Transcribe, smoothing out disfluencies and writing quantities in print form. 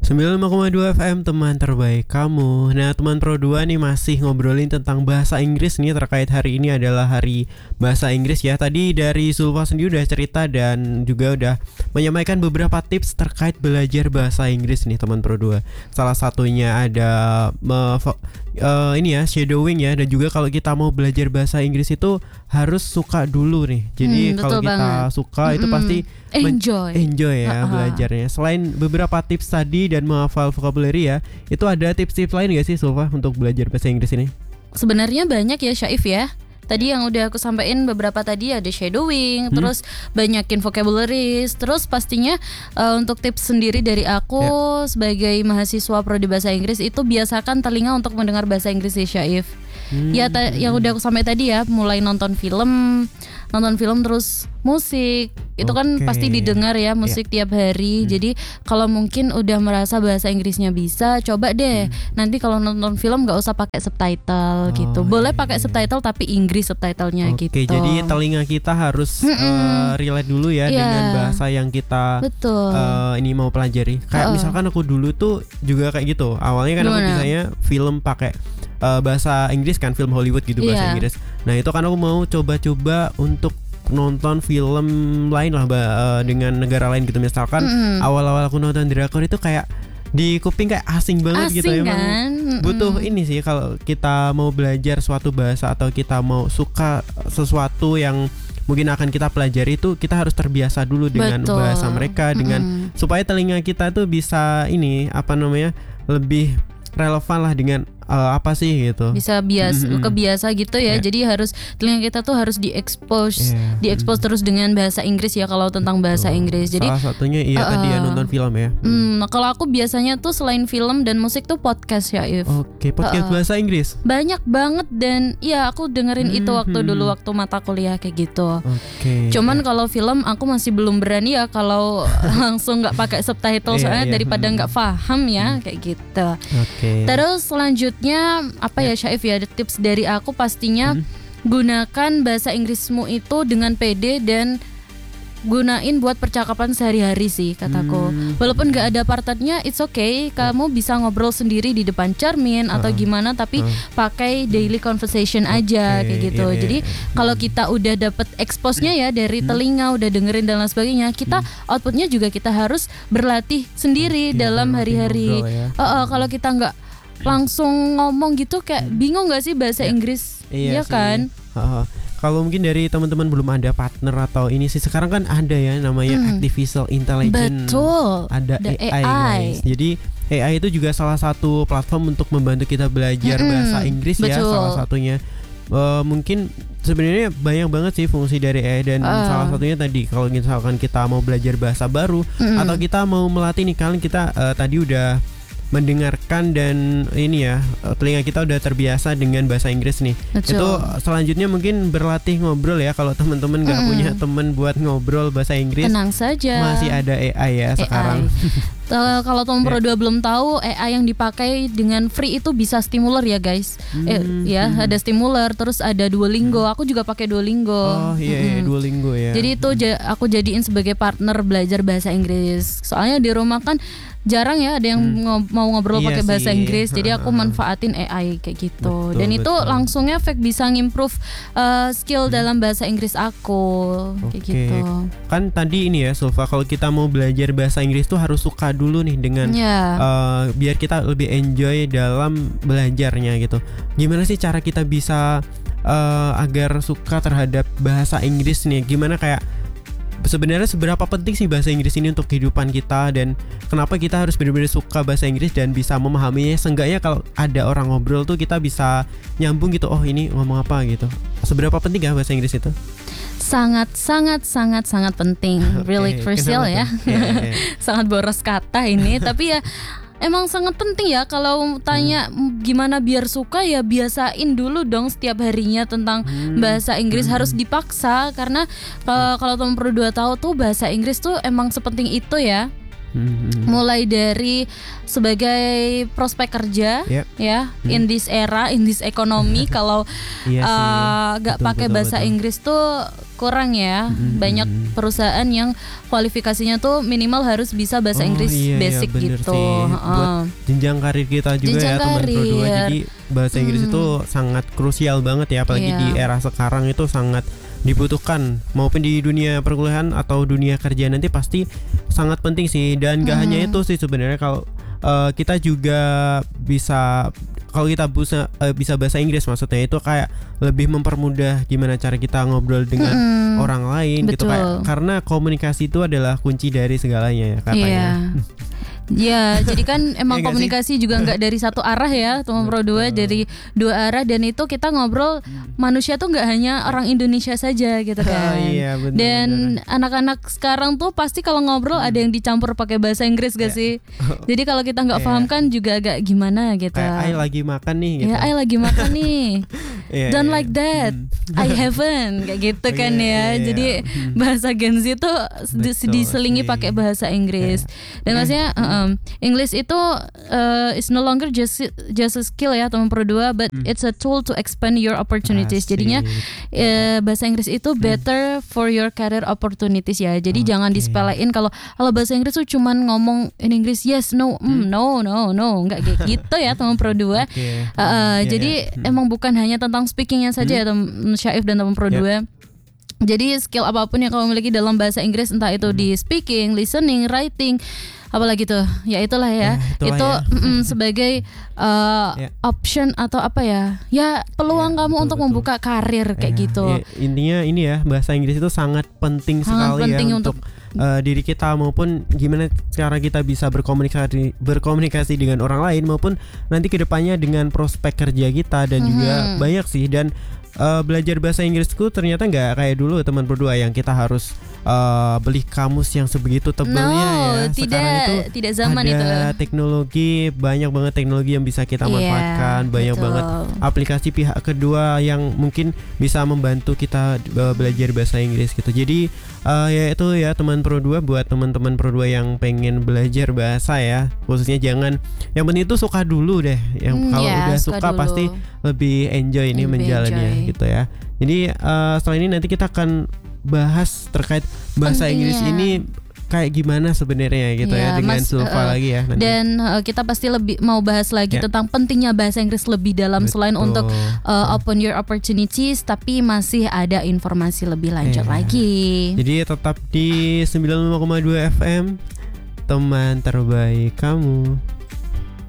95,2 FM teman terbaik kamu. Nah teman Pro 2 nih masih ngobrolin tentang bahasa Inggris nih. Terkait hari ini adalah hari bahasa Inggris ya. Tadi dari Zulfa sendiri udah cerita dan juga udah menyampaikan beberapa tips terkait belajar bahasa Inggris nih teman Pro 2. Salah satunya ada ini ya, shadowing ya. Dan juga kalau kita mau belajar bahasa Inggris itu harus suka dulu nih. Jadi kalau kita suka itu pasti enjoy ya belajarnya. Selain beberapa tips tadi dan menghafal vocabulary ya, itu ada tips-tips lain gak sih Zulfa untuk belajar bahasa Inggris ini? Sebenarnya banyak ya Syaif ya. Tadi yang udah aku sampaikan beberapa tadi ada shadowing, terus banyakin vocabularies, terus pastinya untuk tips sendiri dari aku sebagai mahasiswa prodi bahasa Inggris itu biasakan telinga untuk mendengar bahasa Inggris ya Syaif. Ya yang udah aku sampai tadi ya, mulai nonton film terus musik. Itu kan pasti didengar ya musik tiap hari. Jadi kalau mungkin udah merasa bahasa Inggrisnya bisa, coba deh nanti kalau nonton film gak usah pakai subtitle gitu. Boleh pakai subtitle tapi Inggris subtitlenya gitu. Oke, jadi telinga kita harus relate dulu ya dengan bahasa yang kita ini mau pelajari. Kayak misalkan aku dulu tuh juga kayak gitu. Awalnya kan aku biasanya film pakai bahasa Inggris kan, film Hollywood gitu bahasa Inggris. Nah itu kan aku mau coba-coba untuk nonton film lain lah dengan negara lain gitu. Misalkan awal-awal aku nonton drakor itu kayak di kuping kayak asing banget gitu. Emang butuh ini sih kalau kita mau belajar suatu bahasa atau kita mau suka sesuatu yang mungkin akan kita pelajari, itu kita harus terbiasa dulu dengan bahasa mereka, dengan supaya telinga kita tuh bisa ini lebih relevan lah dengan apa sih gitu. Bisa kebiasa gitu ya. Jadi harus telinga kita tuh harus diekspos terus dengan bahasa Inggris ya kalau tentang bahasa Inggris. Jadi salah satunya tadi ya nonton film ya. Nah kalau aku biasanya tuh selain film dan musik tuh podcast ya If. Oke, podcast bahasa Inggris. Banyak banget dan ya aku dengerin itu waktu mata kuliah kayak gitu. Cuman kalau film aku masih belum berani ya kalau langsung nggak pakai subtitle soalnya daripada nggak paham ya kayak gitu. Terus selanjutnya apa ya Syaif ya, ada tips dari aku pastinya gunakan bahasa Inggrismu itu dengan pede dan gunain buat percakapan sehari-hari sih kataku. Walaupun gak ada partnernya it's okay, kamu bisa ngobrol sendiri di depan cermin atau gimana, tapi pakai daily conversation aja kayak gitu. Jadi kalau kita udah dapet expose-nya ya dari telinga, udah dengerin dan lain sebagainya, kita outputnya juga kita harus berlatih sendiri dalam hari-hari. Kalau kita nggak langsung ngomong gitu kayak bingung gak sih bahasa Inggris? Iya kan? Kalau mungkin dari teman-teman belum ada partner atau ini sih, sekarang kan ada ya namanya artificial intelligence. Betul. Ada AI guys. Jadi AI itu juga salah satu platform untuk membantu kita belajar bahasa Inggris ya, salah satunya. Mungkin sebenarnya banyak banget sih fungsi dari AI dan salah satunya tadi kalau misalkan kita mau belajar bahasa baru atau kita mau melatih nih, kalian kita tadi udah mendengarkan dan ini ya telinga kita udah terbiasa dengan bahasa Inggris nih. Itu selanjutnya mungkin berlatih ngobrol ya. Kalau teman-teman nggak punya teman buat ngobrol bahasa Inggris, tenang saja, masih ada AI ya sekarang. Kalau teman Pro 2 belum tahu, AI yang dipakai dengan free itu bisa Stimuler ya guys. Ada Stimuler, terus ada Duolingo. Aku juga pakai Duolingo. Duolingo ya. Jadi itu aku jadiin sebagai partner belajar bahasa Inggris. Soalnya di rumah kan jarang ya ada yang mau ngobrol pakai bahasa Inggris. Jadi aku manfaatin AI kayak gitu. Dan itu langsung efek bisa ngimprove skill dalam bahasa Inggris aku kayak gitu. Kan tadi ini ya Zulfa, kalau kita mau belajar bahasa Inggris tuh harus suka dulu nih dengan biar kita lebih enjoy dalam belajarnya gitu. Gimana sih cara kita bisa agar suka terhadap bahasa Inggris nih? Gimana kayak sebenarnya seberapa penting sih bahasa Inggris ini untuk kehidupan kita, dan kenapa kita harus benar-benar suka bahasa Inggris dan bisa memahaminya? Seenggaknya kalau ada orang ngobrol tuh kita bisa nyambung gitu, oh ini ngomong apa gitu. Seberapa penting ya bahasa Inggris itu? Sangat penting. Really crucial ya. Sangat boros kata ini tapi ya emang sangat penting ya. Kalau tanya gimana biar suka, ya biasain dulu dong setiap harinya tentang bahasa Inggris. Harus dipaksa karena kalau teman Pro 2 tahu tuh bahasa Inggris tuh emang sepenting itu ya. Mulai dari sebagai prospek kerja ya in this era, in this economy kalau gak pakai bahasa Inggris tuh kurang ya. Banyak perusahaan yang kualifikasinya tuh minimal harus bisa bahasa Inggris basic gitu. Buat jenjang karir kita juga ya teman Pro 2. Jadi bahasa Inggris itu sangat krusial banget ya, apalagi di era sekarang itu sangat dibutuhkan, maupun di dunia perkuliahan atau dunia kerja nanti pasti sangat penting sih. Dan gak hanya itu sih sebenarnya, kalau kita juga bisa, kalau kita bisa bahasa Inggris maksudnya itu kayak lebih mempermudah gimana cara kita ngobrol dengan orang lain. Betul. Gitu kayak, karena komunikasi itu adalah kunci dari segalanya ya katanya. Ya, jadi kan emang komunikasi juga nggak dari satu arah ya, teman Pro 2, dari dua arah. Dan itu kita ngobrol, manusia tuh nggak hanya orang Indonesia saja gitu kan. Bener, dan anak-anak sekarang tuh pasti kalau ngobrol ada yang dicampur pakai bahasa Inggris gak sih? Jadi kalau kita nggak paham kan juga agak gimana gitu. I lagi makan nih gitu. I lagi makan nih. Don't like that. I haven't kayak gitu kan ya. Jadi bahasa Gen Z tuh diselingi pakai bahasa Inggris. Dan maksudnya English itu is no longer just a skill ya teman Pro 2, but it's a tool to expand your opportunities. Jadinya bahasa Inggris itu better for your career opportunities ya. Jadi jangan disepelein kalau bahasa Inggris tuh cuman ngomong in English yes no no nggak kayak gitu ya teman Pro 2. Jadi emang bukan hanya tentang speakingnya saja ya teman Syaif dan teman Pro 2. Jadi skill apapun yang kamu miliki dalam bahasa Inggris, entah itu di speaking, listening, writing, apalagi tuh, ya itulah ya. Sebagai option atau apa ya peluang kamu untuk membuka karir kayak gitu. Intinya ini ya, bahasa Inggris itu sangat penting sekali ya untuk diri kita, maupun gimana cara kita bisa berkomunikasi dengan orang lain, maupun nanti kedepannya dengan prospek kerja kita. Dan juga banyak sih, dan belajar bahasa Inggrisku ternyata nggak kayak dulu teman Pro 2 yang kita harus beli kamus yang sebegitu tebalnya ya. Sekarang tidak zaman ada itu. Teknologi, banyak banget teknologi yang bisa kita manfaatkan, banyak banget aplikasi pihak kedua yang mungkin bisa membantu kita belajar bahasa Inggris gitu. Jadi ya itu ya teman Pro 2, buat teman-teman Pro 2 yang pengen belajar bahasa ya, khususnya jangan, yang penting itu suka dulu deh. Yang kalau udah suka dulu, pasti lebih enjoy ini menjalannya gitu ya. Jadi setelah ini nanti kita akan bahas terkait bahasa Inggris ini kayak gimana sebenarnya gitu ya dengan Sulfa lagi ya nanti. Dan kita pasti lebih mau bahas lagi tentang pentingnya bahasa Inggris lebih dalam. Selain untuk open your opportunities, tapi masih ada informasi lebih lanjut lagi. Jadi tetap di 95,2 FM, teman terbaik kamu.